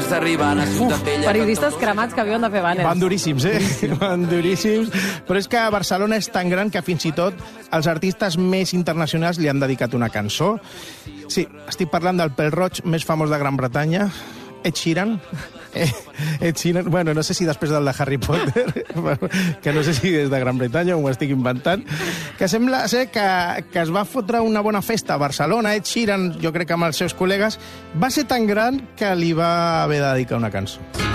just arribant a Ciutadella. Periodistes cremats que viuen de fer bàners. Van duríssims, Van duríssims. Però és que Barcelona és tan gran que fins i tot els artistes més internacionals li han dedicat una cançó. Sí, estic parlant del pèl-roig més famós de Gran Bretanya, Ed Sheeran. Ed Sheeran, bueno, no sé si després del de Harry Potter, que no sé si des de Gran Bretanya o m'ho estic inventant, que sembla ser que es va fotre una bona festa a Barcelona. Ed Sheeran, jo crec que amb els seus col·legues, va ser tan gran que li va haver de dedicar una cançó.